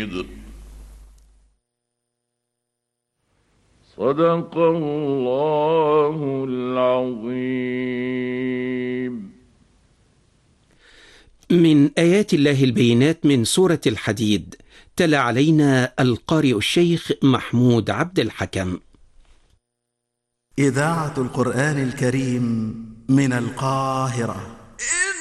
حميد. صدق الله العظيم. من آيات الله البينات من سورة الحديد، تلا علينا القارئ الشيخ محمود عبد الحكم. إذاعة القرآن الكريم من القاهرة.